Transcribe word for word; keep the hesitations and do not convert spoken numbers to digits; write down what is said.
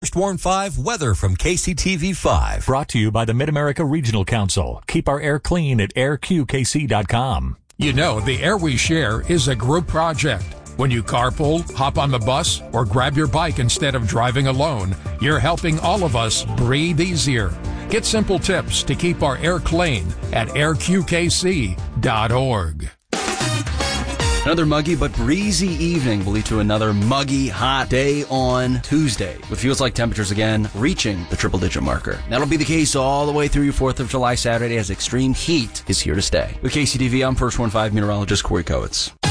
First Warn five weather from K C T V five. Brought to you by the Mid-America Regional Council. Keep our air clean at air q k c dot com. You know, the air we share is a group project. When you carpool, hop on the bus, or grab your bike instead of driving alone, you're helping all of us breathe easier. Get simple tips to keep our air clean at air q k c dot org. Another muggy but breezy evening will lead to another muggy, hot day on Tuesday, with feels like temperatures again reaching the triple-digit marker. That'll be the case all the way through your fourth of July Saturday as extreme heat is here to stay. With K C T V, I'm First Warn five meteorologist Corey Kowitz.